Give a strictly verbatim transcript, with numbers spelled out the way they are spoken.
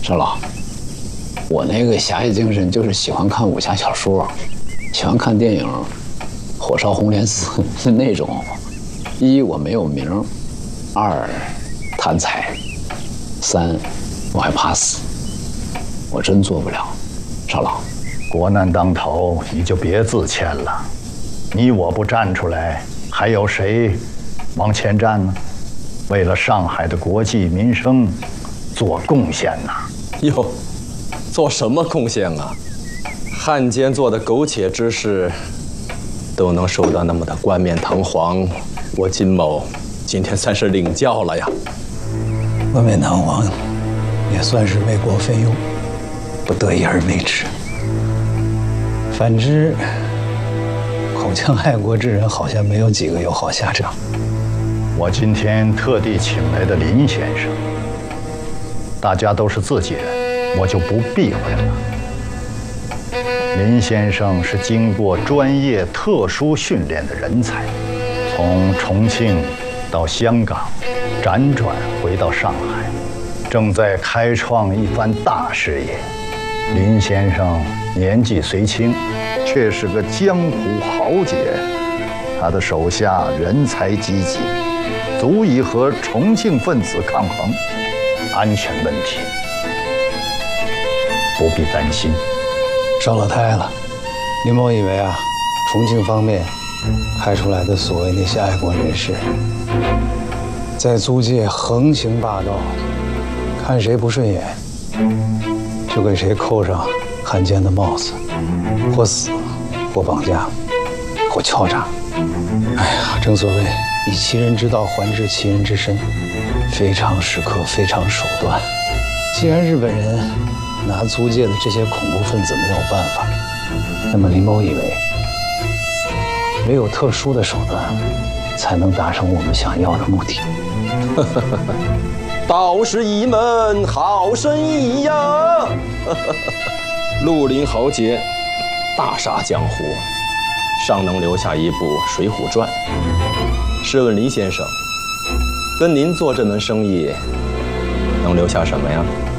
少老，我那个侠义精神就是喜欢看武侠小说，喜欢看电影，《火烧红莲寺》是那种。一我没有名，二贪财，三我还怕死，我真做不了。少老， 国难当头，你就别自谦了。你我不站出来，还有谁往前站呢？为了上海的国计民生做贡献呐！ 哟，做什么贡献啊？汉奸做的苟且之事，都能说得那么的冠冕堂皇，我金某今天算是领教了呀。 冠冕堂皇，也算是为国分忧，不得已而为之。反之，口腔爱国之人好像没有几个有好下场。 我今天特地请来的林先生，大家都是自己人，我就不避讳了。林先生是经过专业特殊训练的人才，从重庆到香港，辗转回到上海，正在开创一番大事业。林先生年纪虽轻，却是个江湖豪杰，他的手下人才济济，足以和重庆分子抗衡。安全问题不必担心。 烧了胎了。林某以为啊，重庆方面派出来的所谓那些爱国人士，在租界横行霸道，看谁不顺眼，就给谁扣上汉奸的帽子，或死，或绑架，或敲诈。哎呀，正所谓以其人之道还治其人之身，非常时刻非常手段。既然日本人拿租界的这些恐怖分子没有办法，那么林某以为唯有特殊的手段才能达成我们想要的目的。 道是一门好生意呀！绿林豪杰，大杀江湖，尚能留下一部《水浒传》。试问林先生，跟您做这门生意，能留下什么呀？